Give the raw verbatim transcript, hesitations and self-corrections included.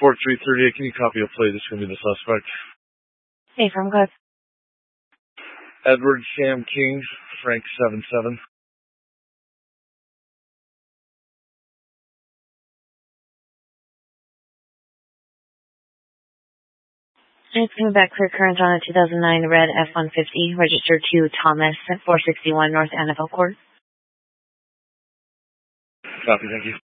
four three three eight, can you copy a plate? This is going to be the suspect. Hey, from code. Edward Sam King, Frank seven seven. It's coming back for current on a two thousand nine red F one fifty, registered to Thomas at four sixty-one North Annabelle Court. Copy, thank you.